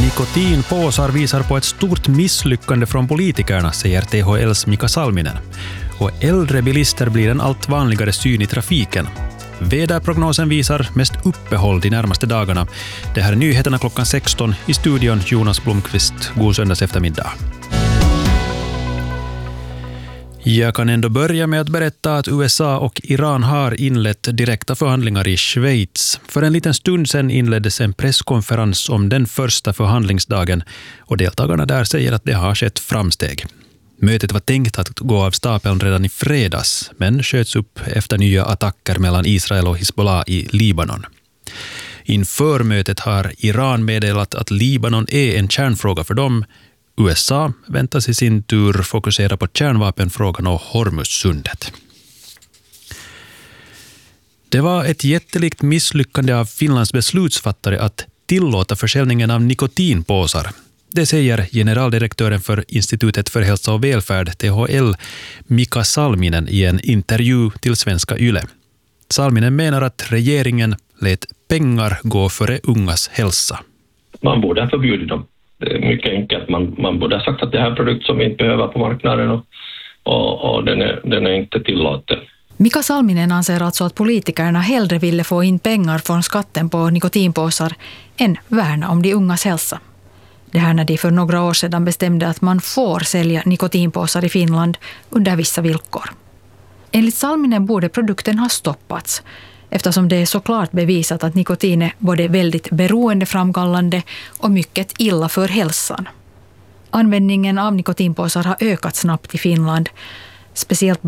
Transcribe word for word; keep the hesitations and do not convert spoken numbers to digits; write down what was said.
Nikotinpåsar visar på ett stort misslyckande från politikerna, säger T H L:s Mika Salminen. Och äldre bilister blir en allt vanligare syn i trafiken. Väderprognosen visar mest uppehåll de närmaste dagarna. Det här är nyheterna klockan sexton, i studion Jonas Blomqvist. God söndags eftermiddag. Jag kan ändå börja med att berätta att U S A och Iran har inlett direkta förhandlingar i Schweiz. För en liten stund sedan inleddes en presskonferens om den första förhandlingsdagen och deltagarna där säger att det har skett framsteg. Mötet var tänkt att gå av stapeln redan i fredags, men sköts upp efter nya attacker mellan Israel och Hezbollah i Libanon. Inför mötet har Iran meddelat att Libanon är en kärnfråga för dem. U S A väntas i sin tur fokusera på kärnvapenfrågan och Hormuzsundet. Det var ett jättelikt misslyckande av Finlands beslutsfattare att tillåta försäljningen av nikotinpåsar. Det säger generaldirektören för Institutet för hälsa och välfärd, T H L, Mika Salminen, i en intervju till Svenska Yle. Salminen menar att regeringen lät pengar gå före ungas hälsa. Man borde ha förbjudit dem. Det är mycket enkelt. Man, man borde ha sagt att det här är en produkt som vi inte behöver på marknaden och, och, och den, är, den är inte tillåten. Mika Salminen anser alltså att politikerna hellre ville få in pengar från skatten på nikotinpåsar än värna om de ungas hälsa. Det här när de för några år sedan bestämde att man får sälja nikotinpåsar i Finland under vissa villkor. Enligt Salminen borde produkten ha stoppats, eftersom det är såklart bevisat att nikotin är både väldigt beroendeframkallande och mycket illa för hälsan. Användningen av nikotinpåsar har ökat snabbt i Finland, speciellt